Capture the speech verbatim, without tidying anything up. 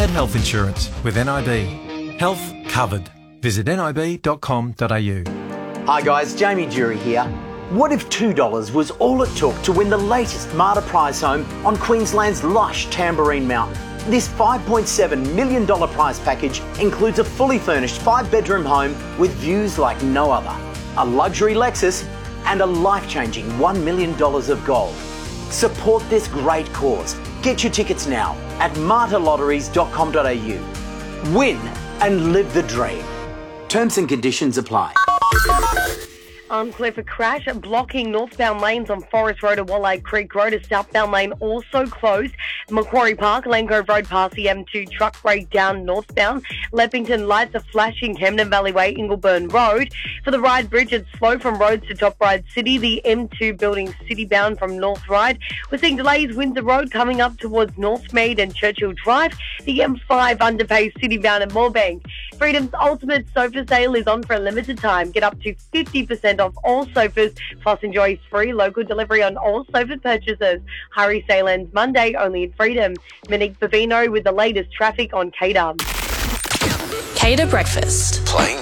Get health insurance with N I B. Health covered. Visit nib dot com dot a u. Hi guys, Jamie Jury here. What if two dollars was all it took to win the latest Marta prize home on Queensland's lush Tamborine Mountain? This five point seven million dollars prize package includes a fully furnished five-bedroom home with views like no other, a luxury Lexus, and a life-changing one million dollars of gold. Support this great cause. Get your tickets now at marta lotteries dot com dot a u. Win and live the dream. Terms and conditions apply. Unclear for crash, blocking northbound lanes on Forest Road and Walleye Creek Road. A southbound lane also closed. Macquarie Park, Lane Cove Road past the M two, truck breakdown northbound. Leppington lights are flashing, Camden Valley Way, Ingleburn Road. For the Ryde Bridge, it's slow from Rhodes to Top Ryde City. The M two building city bound from North Ryde. We're seeing delays, Windsor Road coming up towards Northmead and Churchill Drive. The M five underpass city bound at Moorebank. Freedom's ultimate sofa sale is on for a limited time. Get up to fifty percent off all sofas, plus enjoy free local delivery on all sofa purchases. Hurry sale ends Monday, only at Freedom. Monique Bavino with the latest traffic on Cater. Cater Breakfast. Playing